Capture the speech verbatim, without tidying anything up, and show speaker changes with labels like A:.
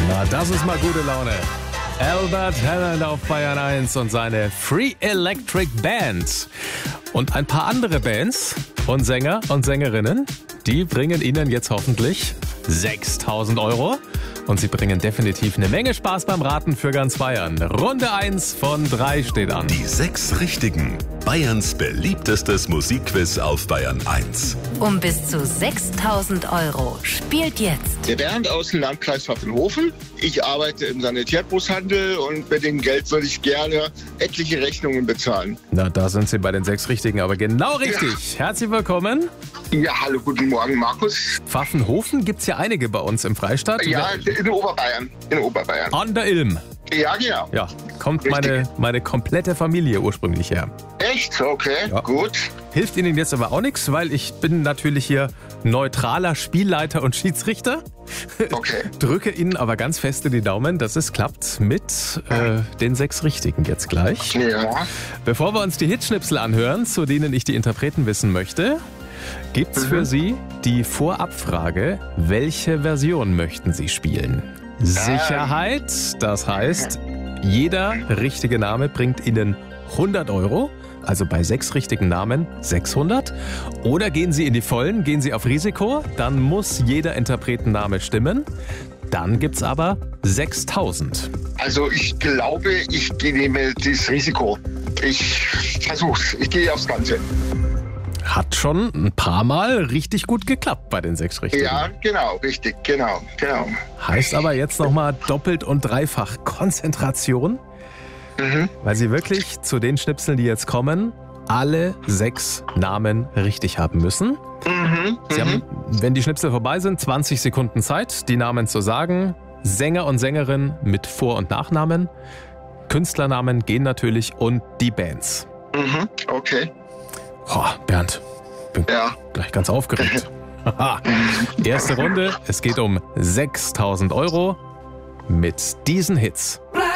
A: Na, das ist mal gute Laune. Albert Hammond auf Bayern eins und seine Free Electric Band. Und ein paar andere Bands und Sänger und Sängerinnen, die bringen Ihnen jetzt hoffentlich sechstausend Euro. Und sie bringen definitiv eine Menge Spaß beim Raten für ganz Bayern. Runde eins von drei steht an.
B: Die sechs Richtigen. Bayerns beliebtestes Musikquiz auf Bayern eins.
C: Um bis zu sechstausend Euro. Spielt jetzt.
D: Der Bernd aus dem Landkreis Pfaffenhofen. Ich arbeite im Sanitärgroßhandel und mit dem Geld würde ich gerne etliche Rechnungen bezahlen.
A: Na, da sind Sie bei den sechs Richtigen, aber genau richtig. Ja. Herzlich willkommen.
D: Ja, hallo, guten Morgen, Markus.
A: Pfaffenhofen gibt's ja einige bei uns im Freistaat.
D: Ja, in Oberbayern. In Oberbayern.
A: An der Ilm.
D: Ja, genau.
A: Ja, kommt meine, meine komplette Familie ursprünglich her.
D: Echt? Okay,
A: ja.
D: Gut.
A: Hilft Ihnen jetzt aber auch nichts, weil ich bin natürlich hier neutraler Spielleiter und Schiedsrichter.
D: Okay.
A: Drücke Ihnen aber ganz feste die Daumen, dass es klappt mit äh, den sechs Richtigen jetzt gleich.
D: Ja.
A: Bevor wir uns die Hitschnipsel anhören, zu denen ich die Interpreten wissen möchte, gibt's mhm. für Sie die Vorabfrage, welche Version möchten Sie spielen? Sicherheit, das heißt, jeder richtige Name bringt Ihnen hundert Euro, also bei sechs richtigen Namen sechshundert. Oder gehen Sie in die Vollen, gehen Sie auf Risiko, dann muss jeder Interpretenname stimmen. Dann gibt's aber sechstausend.
D: Also ich glaube, ich nehme das Risiko. Ich versuch's, ich gehe aufs Ganze.
A: Hat schon ein paar Mal richtig gut geklappt bei den sechs Richtigen.
D: Ja, genau, richtig, genau, genau.
A: Heißt aber jetzt nochmal doppelt und dreifach Konzentration, mhm. weil Sie wirklich zu den Schnipseln, die jetzt kommen, alle sechs Namen richtig haben müssen.
D: Mhm.
A: Sie haben, wenn die Schnipsel vorbei sind, zwanzig Sekunden Zeit, die Namen zu sagen. Sänger und Sängerin mit Vor- und Nachnamen. Künstlernamen gehen natürlich und die Bands.
D: Mhm. Okay.
A: Oh, Bernd, bin
D: ja.
A: gleich ganz aufgeregt. Erste Runde, es geht um sechstausend Euro mit diesen Hits.